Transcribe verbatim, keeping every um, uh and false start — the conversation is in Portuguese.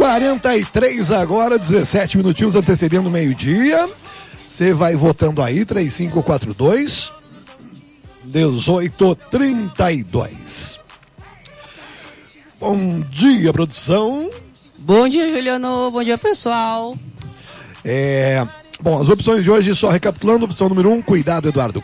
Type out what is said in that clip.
quarenta e três agora, dezessete minutinhos antecedendo o meio-dia. Você vai votando aí, três cinco quatro dois, dezoito trinta e dois. Bom dia, produção. Bom dia, Juliano. Bom dia, pessoal. É, bom, as opções de hoje, só recapitulando: opção número um, cuidado, Eduardo